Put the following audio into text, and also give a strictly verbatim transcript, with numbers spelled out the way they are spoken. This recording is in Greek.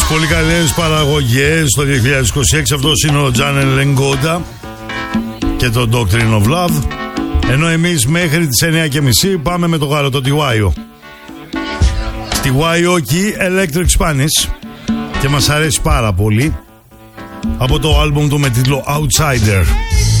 Πολύ καλές παραγωγές το δύο χιλιάδες είκοσι έξι. Αυτός είναι ο Τζάνελ Λεγκόντα και το Doctrine of Love. Ενώ εμείς μέχρι τις εννιά και μισή πάμε με το Γάλλο, το Τιουάιο. Τιουάιο και Electric Spanish. Και μας αρέσει πάρα πολύ. Από το άλμπουμ του με τίτλο Outsider.